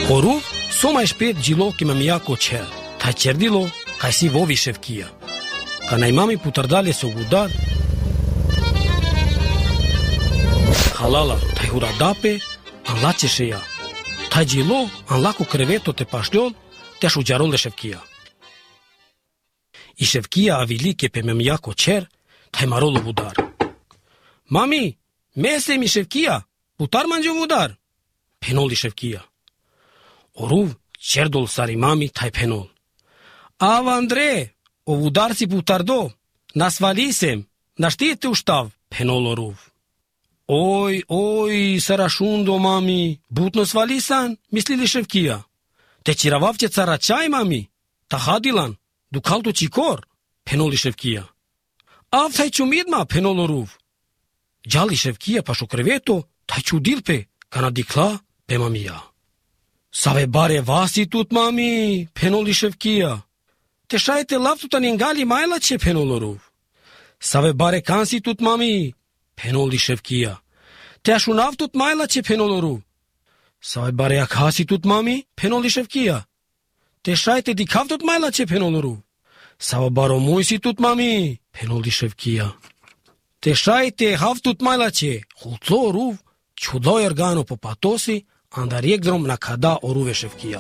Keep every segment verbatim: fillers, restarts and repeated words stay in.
Oruv, so mai shpejt gjilo ki me mjako qer, ta qerdilo ka si vovi Shevkia. Ka na imami putardale se gudar, halala ta huradape, an la qesheja. Ta gjilo, an la ku kreveto te pashljon, te shugjarol dhe Shevkia. I Shevkia avilike pe me mjako qer, ta i marolo budar. Mami, mese mi Shevkia, putar manjo budar. Penol i Shevkia. Oruv, qerdol sari mami, ta i penol. Ava Andre, o budar si putardo, nas valisem, nashtite ushtav, penol Oruv. Oj, oj, sarashundo mami, but nos valisan, mislili Shevkia. Te qiravavqe cara qaj mami, ta hadilan, du kaltu qikor, penol i Shevkia. Av taj qumid ma, penol Oruv. Gjalli Shevkia pa shukreveto, taj qudilpe, kana dikla pe mamia. Save bare vasi tut mami, penol i Shevkia. Te shajte laftu ta ningali majla që, penol Oruv. Save bare kansi tut mami, penol i Shevkia. Te ashunav tut majla që, penol Oruv. Save bare akhasi tut mami, penol i Shevkia. Te shajte dikav tut majla që, penol Oruv. Save baro mujsi tut mami, penol i Shevkia. Te shajte hav tut majla që, hultlo Oruv, qudloj organo po patosi, andar jekdrom na kada Oruve Shevkia.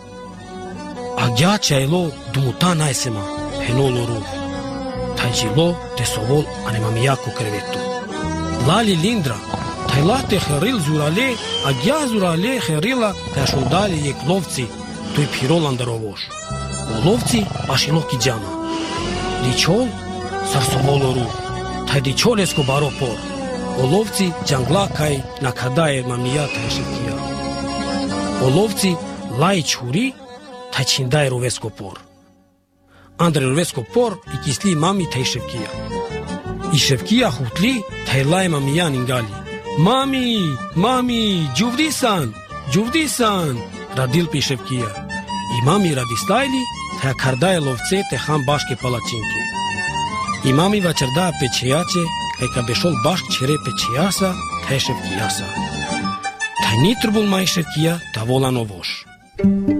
Agja që ajlo dumuta najsema, penol Oruv. Ta gjilo te sovol anemamijako krevetu. Lali lindra, ta ila te heril zurale, agja zurale herila te ashundali jek lovci, tu i pirol andarovosh. O lovci ashilo ki gjama. Diqol, sar sovol Oruv. Ta diqol esko baro por. O lovci gjangla kaj na kada e mamija ta e Shevkia. O lovci laj quri, ta qindaj rovesko por. Andre rovesko por i kisli mami ta i Shevkia. I Shevkia hutli ta i laj mamija ningali. Mami, mami, gjuvdisan, gjuvdisan, radil pi Shevkia. I mami radistajli ta e kardaj lovce te ham bashke palachinke. I mami va qerda pe qejace, kaj ka beshol bashk qere pe qejasa ta e Shevkiasa. Ta një tërbul ma i Shevkia ta vola në vosh.